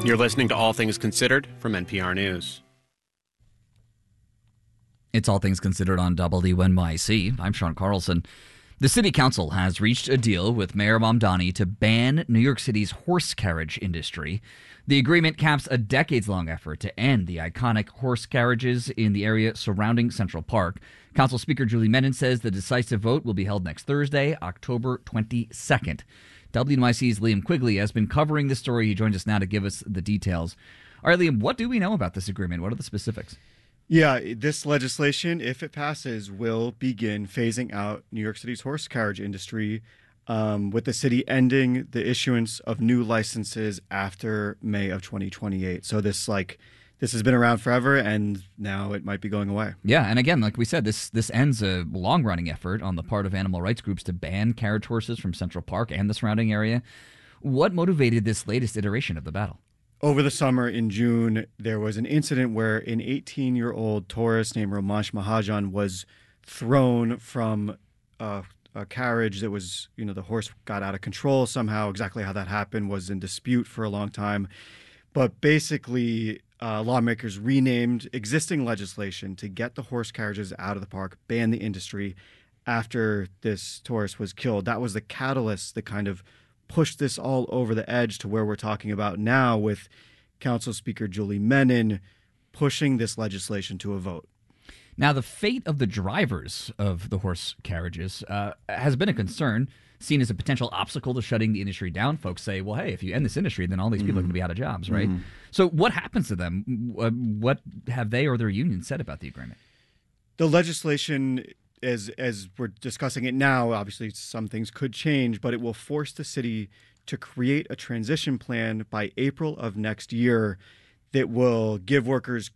You're listening to All Things Considered from NPR News. It's All Things Considered on WNYC. I'm Sean Carlson. The City Council has reached a deal with Mayor Mamdani to ban New York City's horse carriage industry. The agreement caps a decades-long effort to end the iconic horse carriages in the area surrounding Central Park. Council Speaker Julie Menin says the decisive vote will be held next Thursday, October 22nd. WNYC's Liam Quigley has been covering this story. He joins us now to give us the details. All right, Liam, what do we know about this agreement? What are the specifics? Yeah, this legislation, if it passes, will begin phasing out New York City's horse carriage industry, with the city ending the issuance of new licenses after May of 2028. So this has been around forever, and now it might be going away. Yeah, and again, like we said, this ends a long-running effort on the part of animal rights groups to ban carriage horses from Central Park and the surrounding area. What motivated this latest iteration of the battle? Over the summer in June, there was an incident where an 18-year-old tourist named Romansh Mahajan was thrown from a carriage that was, the horse got out of control somehow. Exactly how that happened was in dispute for a long time. But basically, lawmakers renamed existing legislation to get the horse carriages out of the park, ban the industry after this tourist was killed. That was the catalyst that kind of pushed this all over the edge to where we're talking about now, with Council Speaker Julie Menin pushing this legislation to a vote. Now, the fate of the drivers of the horse carriages has been a concern, seen as a potential obstacle to shutting the industry down. Folks say, well, hey, if you end this industry, then all these people are going to be out of jobs, right? So what happens to them? What have they or their union said about the agreement? The legislation, as we're discussing it now, obviously some things could change, but it will force the city to create a transition plan by April of next year that will give workers